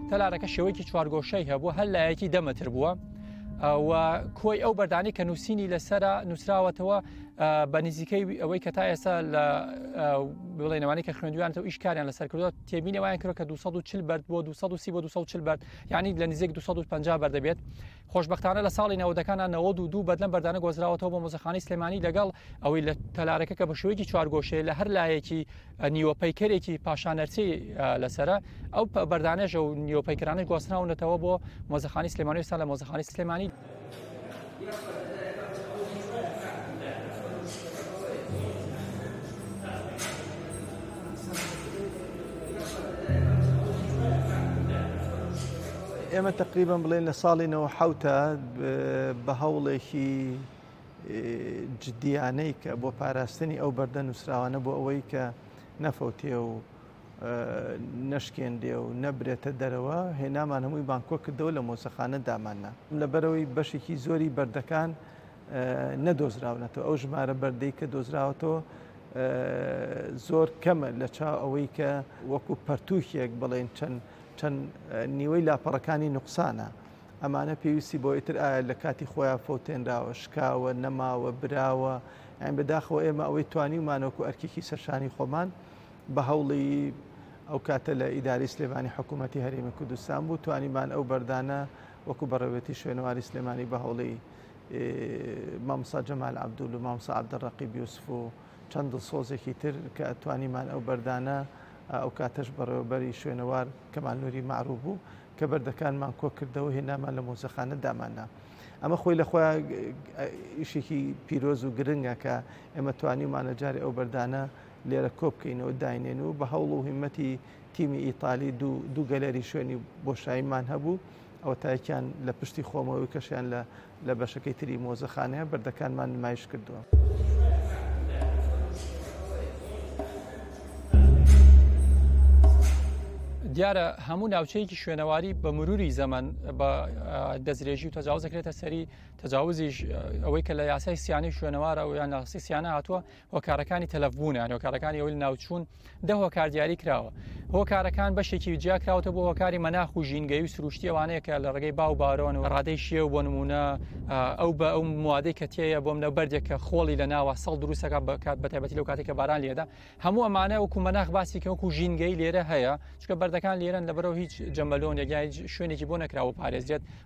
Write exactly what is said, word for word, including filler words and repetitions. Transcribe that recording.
تەلارەکە شێوەیەکی چوارگۆشەی هەبوو هەر لایەکی دەمەتر بووە و کۆی ئەو بەردانی کە نووسینی لەسرە نووسراوەتەوە بە نزیکەی ئەوەی کە تا ئێستا لە بڵێنەوانی کە خوێندویانەوە ئیشکاریان لەسەر کردووە تێبینەوەیان کردو کە دووسەد و چل بەرد بۆ دووسەد و سی بۆ دووسەد و چل بەرد یعنی لە نزیک دووسەد و پەنجا بەرد دەبێت خۆشبەختانە لە ساڵی نەوەدەکانە نەوەد و دوو بەرد لەم بەردانە گۆزراوەتەوە بۆ مۆزەخانەی سلێمانی لەگەڵ ئەوەی لە تەلارەکە کە بە شێوەیەکی چوارگۆشەیە لە هەر لایەکی نیوەپەیکەرێکی پاشانەرچەی لەسرە ئەو بەردانێژە و نیوەپەیکەرانەی گواستراونەتەوە بۆ مۆزەخانەی سلێمانی ئێستا لە مۆزەخانەی سلێمانی ئێمە تقریبان بڵێن لە ساڵی نەوە حەوتە بە هەوڵێکی جدیانەی کە بۆ پاراستنی ئەو بەردە نووسراوانە بۆ ئەوەی کە نەفەوتێ و نەشکێندێ و نەبرێتە دەرەوە هێنامان هەمووی بانکۆ کردەوە لە مۆزەخانە داماننا لەبەرەوەی بەشێکی زۆری بەردەکان نەدۆزراونەتەوە ئەو ژمارە بەردەی کە دۆزراوەتەوە زۆر کەمە لە چاو ئەوەی کە وەکو پەرتووکێک بڵێن چەند چەند نیوەی لاپەڕەکانی نوقسانە ئەمانە پێویستی بۆ ئیتر ئایا لە کاتی خۆیان فەوتێنراوە شکاوە نەماوە براوە ئەین بەداخەوە ئێمە ئەوەی توانیمانەوەکو ئەرکێکی سەرشانی خۆمان بە هەوڵی ئەو کاتە لە ئیداری سلێمانی حکوومەتی هەرێمی کوردستان بوو توانیمان ئەو بەردانە وەکو بەڕێوەتی شوێنەواری سلێمانی بە هەوڵی مامۆستا جەمال عەبدوول و مامۆستا عەبدەڕەقیب یوسف و چەند دڵسۆزێکی تر کە توانیمان ئەو بەردانە ئەو کاتەش بەڕێوەبەری شوێنەوار کەمال نووری معروف بوو کە بەردەکانمان کۆ کردەوە هێنامان لە مۆزەخانە داماننا ئەمە خۆی لە خۆیان ئیشێکی پیرۆز و گرنگە کە ئێمە توانیمانە جارێ ئەو بەردانە لێرە کۆ بکەینەوە داینێن و بە هەوڵ و هیمەتی تیمی ئیتالی دوو گەلەری شوێنی بۆشاییمان هەبوو ئەوە تایەکیان لە پشتی خۆمەوەی کەشیان لە بەشەکەی تری مۆزەخانەیە بەردەکانمان نمایش کردووە. دیارە هەموو ناوچەیەکی شوێنەواری بە مروری زەمان بە دەستدرێژی و تەجاوز دەکرێتە سەری تەجاوزیش ئەوەی کە لە یاسای سیانی شوێنەوارە و یان ناسی سیانە هاتووە هۆکارەکانی تەلەفبوون یان هۆکارەکانی ئەوەی ناوچوون دە هۆکار دیاری کراوە هۆکارەکان بەشێکی جیا کراوەتە بۆ هۆکاری مەناخ و ژینگەی و سروشتی ئەوانەیە کە لە ڕێگەی باو بارۆن و ڕادەی شێو بۆ نمونە ئەو بە ئەو موادەی کە تێیە بۆم لە بەردێک کە خۆڵی لە ناوە سەڵ دروستەکە بە تایبەتی لەو کاتێک کە باران لێدا هەموو ئەمانە وەکو مەناخ باسی کە وەکو ژینگەی لێرە هەیە چکە بەردەکان لێرەن لەبەرەوە هیچ جەمەلۆن یەکیان شوێنێکی بۆ نەکراوە پارێزرێت